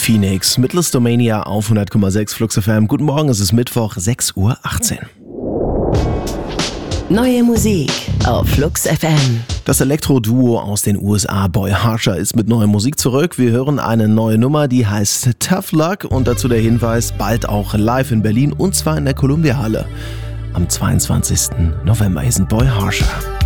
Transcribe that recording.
Phoenix mit Listomania auf 100,6 Flux FM. Guten Morgen, es ist Mittwoch, 6:18 Uhr. Neue Musik auf Flux FM. Das Elektro-Duo aus den USA, Boy Harsher, ist mit neuer Musik zurück. Wir hören eine neue Nummer, die heißt Tough Luck und dazu der Hinweis, bald auch live in Berlin und zwar in der Columbia Halle. Am 22. November. Hier sind Boy Harsher.